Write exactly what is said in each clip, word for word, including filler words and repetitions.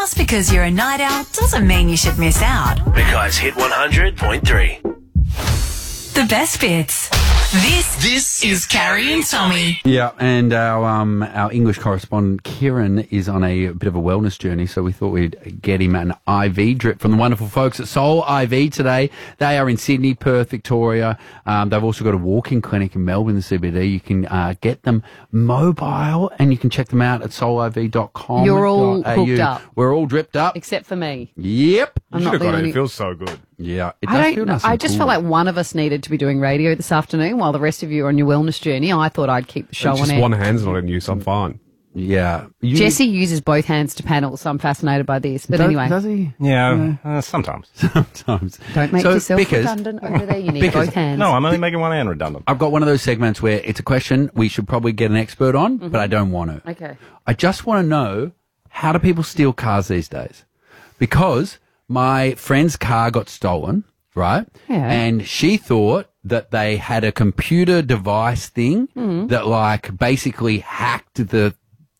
Just because you're a night owl doesn't mean you should miss out. Because Hit one hundred point three. The best bits. This, this is Carrie and Tommy. Yeah, and our um our English correspondent Kieran is on a bit of a wellness journey, so we thought we'd get him an I V drip from the wonderful folks at Soul I V today. They are in Sydney, Perth, Victoria. Um, they've also got a walk-in clinic in Melbourne, the C B D. You can uh, get them mobile, and you can check them out at soul I V dot com. You're all hooked up. We're all dripped up. Except for me. Yep. I'm You not should have the got it. only... It feels so good. Yeah, it does I feel don't. nice I and just cool. felt like one of us needed to be doing radio this afternoon while the rest of you are on your wellness journey. I thought I'd keep the show It's on just air. one hand's not in use. I'm fine. Yeah. You, Jesse uses both hands to paddle, so I'm fascinated by this. But does, anyway, Does he? Yeah, uh, sometimes. Sometimes. don't make So, yourself because- redundant over there. You need because- both hands. No, I'm only making one hand redundant. I've got one of those segments where it's a question we should probably get an expert on, Mm-hmm. but I don't want to. Okay. I just want to know, how do people steal cars these days? Because my friend's car got stolen, right? Yeah. And she thought that they had a computer device thing Mm-hmm. that, like, basically hacked the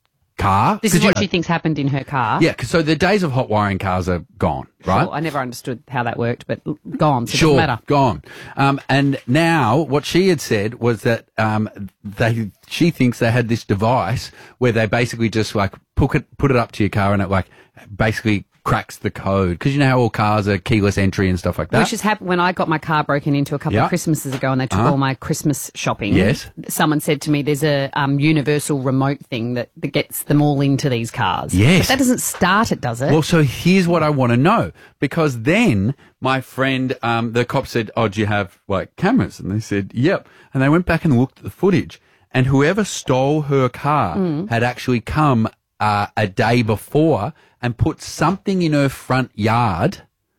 car. This 'Cause is you what know- she thinks happened in her car. Yeah, 'cause so the days of hot wiring cars are gone, right? Sure, I never understood how that worked, but gone. So it Sure, doesn't matter. gone. Um, and now what she had said was that um, they she thinks they had this device where they basically just like put it put it up to your car and it like basically cracks the code, because you know how all cars are keyless entry and stuff like that. Which has happened when I got my car broken into a couple Yeah. of Christmases ago, and they took Uh-huh. all my Christmas shopping. Yes. Someone said to me, "There's a um, universal remote thing that, that gets them all into these cars." Yes. but that doesn't start it, does it? Well, so here's what I want to know, because then my friend, um, the cop said, "Oh, do you have like cameras?" And they said, "Yep." And they went back and looked at the footage, and whoever stole her car Mm. had actually come uh, a day before and put something in her front yard,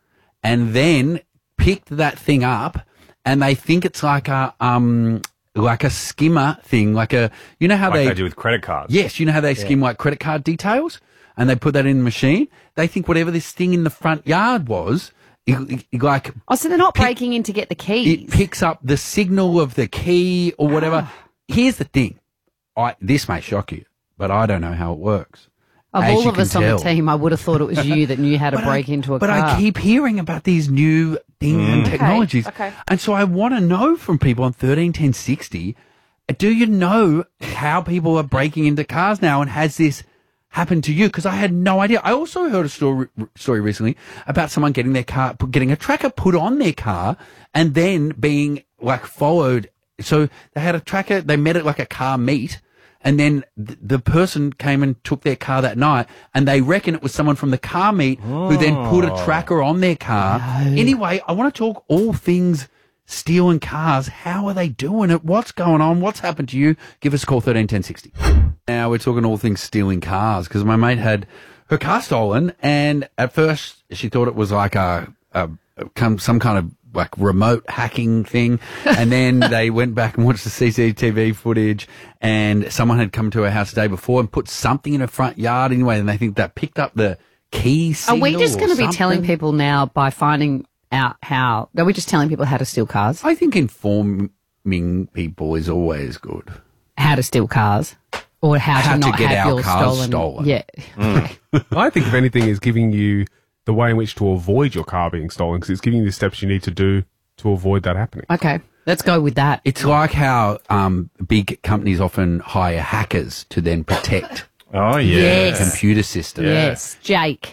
and then picked that thing up, and they think it's like a um like a skimmer thing, like a you know how Like they, they do with credit cards. yes, you know how they skim like credit card details, and they put that in the machine. They think whatever this thing in the front yard was, it, it, like oh, so they're not pick- breaking in to get the keys. it picks up the signal of the key or whatever. Here's the thing, I this may shock you, but I don't know how it works. Of As all you of can us on the tell. team, I would have thought it was you that knew how to But break I, into a but car. I keep hearing about these new things and technologies. okay. And so I want to know from people on thirteen ten sixty, do you know how people are breaking into cars now, and has this happened to you? Because I had no idea. I also heard a story, story recently about someone getting their car, getting a tracker put on their car and then being like followed. So they had a tracker, they met at like a car meet. And then th- the person came and took their car that night, and they reckon it was someone from the car meet who then put a tracker on their car. Anyway, I want to talk all things stealing cars. How are they doing it? What's going on? What's happened to you? Give us a call, thirteen ten sixty. Now we're talking all things stealing cars, because my mate had her car stolen, and at first she thought it was like a, a, a some kind of like remote hacking thing, and then they went back and watched the C C T V footage, and someone had come to her house the day before and put something in her front yard anyway, and they think that picked up the key Are signal. we just going to be something. telling people now by finding out how? Are we just telling people how to steal cars? I think informing people is always good. How to steal cars? Or how, How to to not get have our your cars stolen. stolen. Yeah. I think, if anything, is giving you the way in which to avoid your car being stolen, because it's giving you the steps you need to do to avoid that happening. Okay. Let's go with that. It's like how um, big companies often hire hackers to then protect Oh, yeah. Yes. computer systems. Yes. Jake,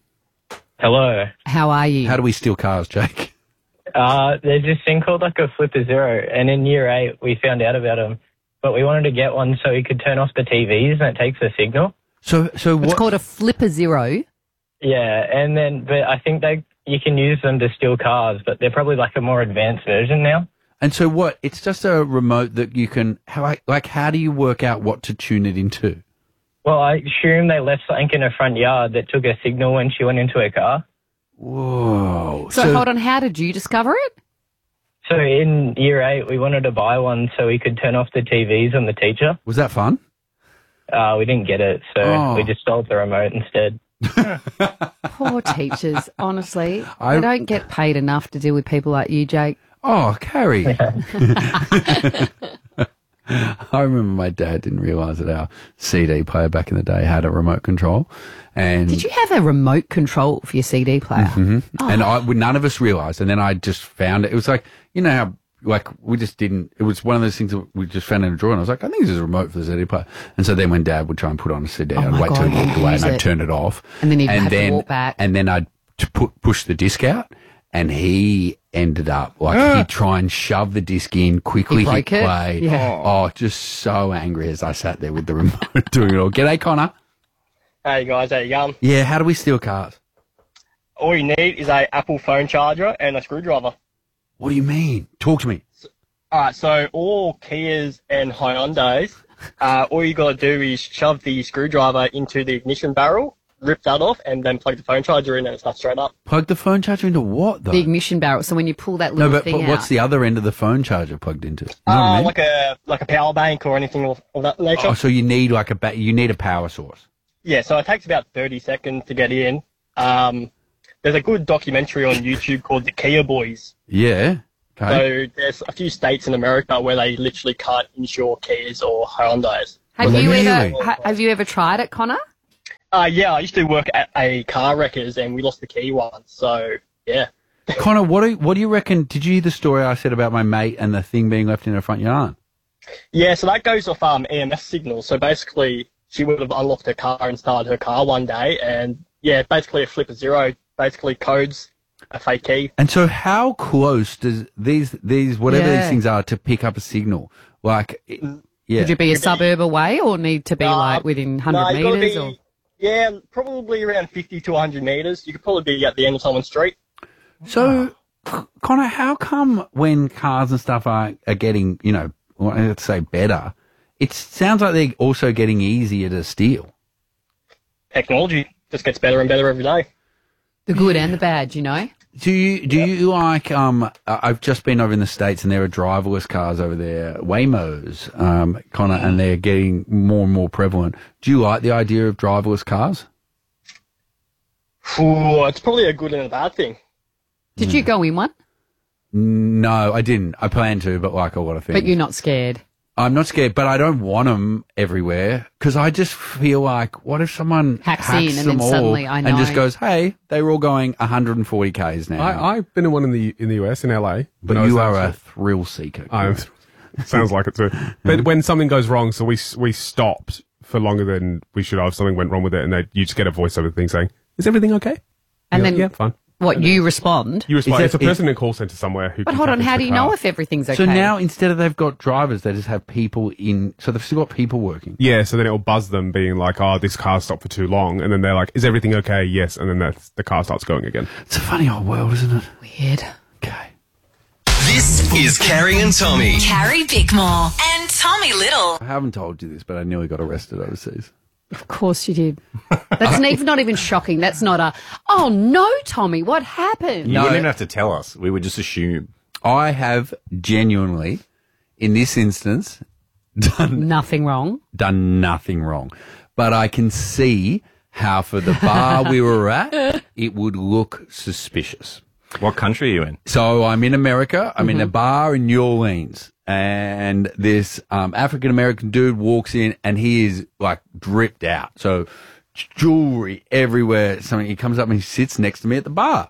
Hello. how are you? How do we steal cars, Jake? Uh, there's this thing called like a Flipper Zero, and in year eight we found out about them, but we wanted to get one so we could turn off the T Vs and it takes a signal. So, so It's what? called a Flipper Zero. Yeah, and then but I think they you can use them to steal cars, but they're probably like a more advanced version now. And so what? It's just a remote that you can, how, like, like, how do you work out what to tune it into? Well, I assume they left something in her front yard that took a signal when she went into her car. Whoa. So, hold on, how did you discover it? So in year eight, we wanted to buy one so we could turn off the T Vs on the teacher. Was that fun? Uh, we didn't get it, so Oh. we just stole the remote instead. Poor teachers, honestly. I- They don't get paid enough to deal with people like you, Jake. Oh, Carrie. I remember my dad didn't realise that our C D player back in the day had a remote control. And Did you have a remote control for your C D player? Mm-hmm. Oh. And I, none of us realised. And then I just found it. It was like, you know how, like, we just didn't, it was one of those things that we just found in a drawer. And I was like, I think this is a remote for the C D player. And so then when Dad would try and put on a C D, Oh I'd my wait God, till he you'd walked away use and I'd it. turn it off. And then he'd have to then, walk back. And then I'd t- put, push the disc out. And he ended up, like, he'd try and shove the disc in, quickly He hit broke it? play. Yeah. Oh, just so angry as I sat there with the remote doing it all. G'day, Connor. Hey guys, how you going? Yeah, how do we steal cars? All you need is a Apple phone charger and a screwdriver. What do you mean? Talk to me. Alright, so all Kias and Hyundais, uh, all you gotta do is shove the screwdriver into the ignition barrel, rip that off, and then plug the phone charger in and it starts straight up. Plug the phone charger into what, though? The ignition barrel. So when you pull that no, little but, thing but what's out. the other end of the phone charger plugged into? You know what Uh, I mean? like a like a power bank or anything of, of that nature. Oh, so you need like a ba- you need a power source. Yeah, so it takes about thirty seconds to get in. Um, there's a good documentary on YouTube called The Kia Boys. Yeah. Okay. So there's a few states in America where they literally can't insure Kias or Hyundais. Have Well, you really? ever ha- have you ever tried it, Connor? Uh, yeah, I used to work at a car wreckers and we lost the key once. So, yeah. Connor, what do you, what do you reckon? Did you hear the story I said about my mate and the thing being left in her front yard? Yeah, so that goes off um, E M S signals. So basically, she would have unlocked her car and started her car one day. And, yeah, basically a flip of zero basically codes a fake key. And so, how close does these these whatever Yeah. these things are to pick up a signal? Like, it- yeah. Would you be a suburb away or need to be Uh, like within one no, hundred you gotta metres? be- Or? Yeah, probably around fifty to one hundred metres. You could probably be at the end of someone's street. So, C- Connor, how come when cars and stuff are, are getting, you know, well, let's say better, it sounds like they're also getting easier to steal? Technology just gets better and better every day. The good and the bad, you know? Do you do you like? Um, I- I've just been over in the States, and there are driverless cars over there, Waymos, um, Connor, and they're getting more and more prevalent. Do you like the idea of driverless cars? Ooh, it's probably a good and a bad thing. Did you go in one? No, I didn't. I plan to, but like a lot of things. But you're not scared. I'm not scared, but I don't want them everywhere because I just feel like, what if someone Hacks hacks, in and them then all suddenly, I and know. just goes, hey, they were all going one hundred forty kays now. I, I've been in one in the in the U S in L A. but when I was you there, are a so- thrill seeker. I'm, sounds like it too. But when something goes wrong, so we we stopped for longer than we should have. Something went wrong with it, and they, you just get a voiceover thing saying, "Is everything okay?" And You go, then yeah, fine. what, you respond? You respond. that- It's a person in a call center somewhere who. But can hold tap on, into how the do you car. know if everything's okay? So now instead of they've got drivers, they just have people in. So they've still got people working. Yeah, so then it'll buzz them, being like, "Oh, this car stopped for too long," and then they're like, "Is everything okay?" Yes, and then that's, the car starts going again. It's a funny old world, isn't it? Weird. Okay. This is Carrie and Tommy. Carrie Bickmore and Tommy Little. I haven't told you this, but I nearly got arrested overseas. Of course you did. That's not even, not even shocking. That's not a, oh no, Tommy, what happened? You No. wouldn't even have to tell us. We would just assume. I have genuinely, in this instance, done Nothing wrong. done nothing wrong. But I can see how for the bar we were at, it would look suspicious. What country are you in? So I'm in America. I'm in a bar in New Orleans. And this um, African American dude walks in and he is like dripped out. So jewelry everywhere. Something. He comes up and he sits next to me at the bar.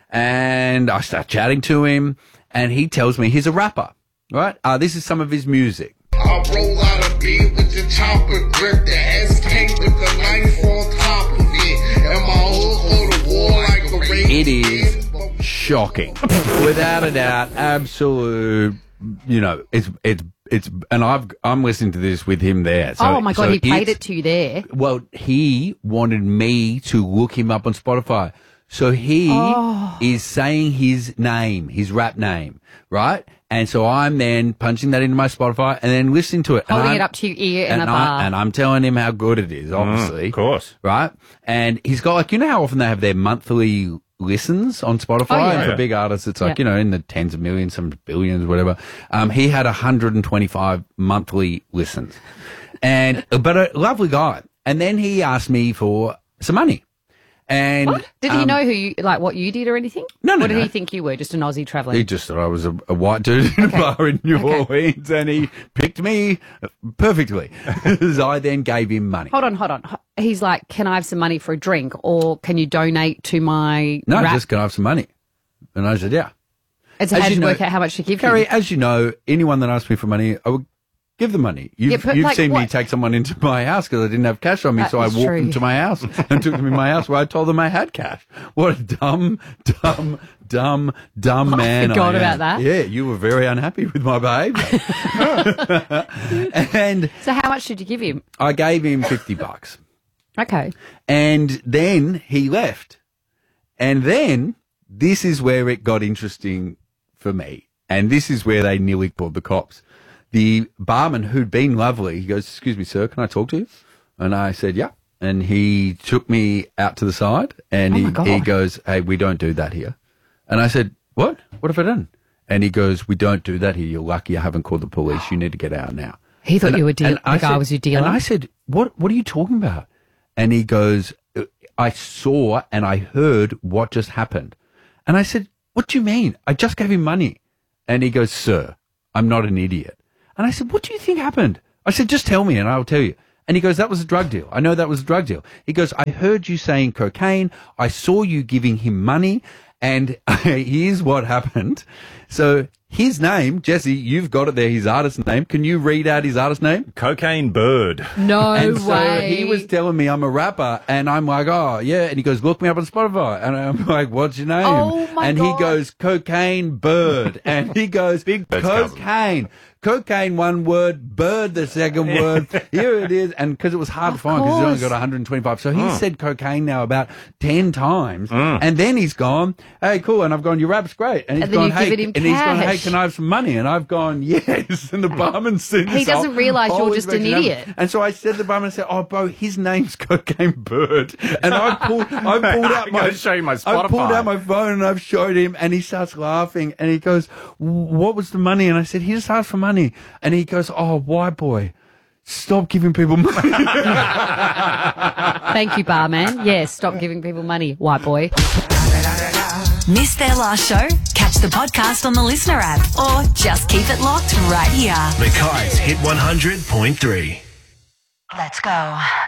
And I start chatting to him and he tells me he's a rapper, right? Uh, this is some of his music. I roll out a beat with the chopper grip, the S K with the knife on top of it, and my hook on the wall like a raven. It is shocking. Without a doubt, absolute, you know, it's, it's, it's, and I've, I'm listening to this with him there. So, oh my God, so he played it's- it to you there. Well, he wanted me to look him up on Spotify. So he Oh. is saying his name, his rap name, right? And so I'm then punching that into my Spotify and then listening to it. And Holding I'm- it up to your ear in and a I- bar. and I'm telling him how good it is, obviously. of course. Right? And he's got, like, you know how often they have their monthly listens on Spotify? Oh, yeah. And for Yeah. big artists, it's like, Yeah. you know, in the tens of millions, some billions, whatever. Um, he had one hundred twenty-five monthly listens. And, but a lovely guy. And then he asked me for some money. And What? Did he um, know who you, like what you did or anything? No, no, What did no. he think you were? Just an Aussie travelling? He just thought I was a, a white dude in Okay. a bar in New Okay. Orleans, and he picked me perfectly. As I then gave him money. Hold on, hold on. He's like, can I have some money for a drink, or can you donate to my No, rap? just can I have some money? And I said, yeah. And so As how did you you know- work out how much to give Carrie, him? as you know, anyone that asks me for money, I would give them money. You've, Yeah, but you've like seen me what- take someone into my house because I didn't have cash on me, That so I is walked true. them to my house and took them in my house where I told them I had cash. What a dumb, dumb, dumb, dumb I man forgot I am. about that. Yeah, you were very unhappy with my behaviour. And So how much did you give him? I gave him fifty bucks. Okay. And then he left. And then this is where it got interesting for me. And this is where they nearly called the cops. The barman, who'd been lovely, he goes, excuse me, sir, can I talk to you? And I said, yeah. And he took me out to the side and Oh he, my God. he goes, hey, we don't do that here. And I said, what? What have I done? And he goes, we don't do that here. You're lucky I haven't called the police. You need to get out now. He thought And- you were deal- and I the guy said- was your dealer? And I said, what, what are you talking about? And he goes, I saw and I heard what just happened. And I said, what do you mean? I just gave him money. And he goes, sir, I'm not an idiot. And I said, what do you think happened? I said, just tell me and I'll tell you. And he goes, that was a drug deal. I know that was a drug deal. He goes, I heard you saying cocaine. I saw you giving him money. And here's what happened. So his name, Jesse, you've got it there, his artist name. Can you read out his artist name? Cocaine Bird. No And so way. he was telling me I'm a rapper, and I'm like, oh, yeah. And he goes, look me up on Spotify. And I'm like, what's your name? Oh, my and God. he goes, Cocaine Bird. And he goes, Big Bird's cousin. cocaine. Cocaine, one word, bird, the second word. Here it is. And because it was hard Of to find because he's only course. got one hundred twenty-five. So he Mm. said cocaine now about ten times. And then he's gone, hey, cool. And I've gone, your rap's great. And he's And then gone, you've hey, given him and he's gone, hey, cash. can I have some money? And I've gone, yes. And the barman said, He this doesn't whole- realise you're whole just an information idiot. happened. And so I said to the barman, I said, oh, bro, his name's Cocaine Bird. And I pulled, I pulled out I'm my, gonna show you my I pulled Spotify. out my phone and I've showed him and he starts laughing and he goes, what was the money? And I said, he just asked for money. And he goes, oh, white boy, stop giving people money. Thank you, barman. Yes, stop giving people money, white boy. Missed their last show? Catch the podcast on the Listener app or just keep it locked right here. Mackay's Hit one hundred point three. Let's go.